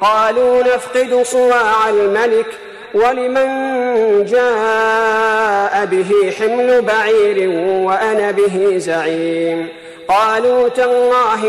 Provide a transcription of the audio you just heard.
قالوا نفقد صواع الملك ولمن جاء به حمل بعير وأنا به زعيم. قالوا تالله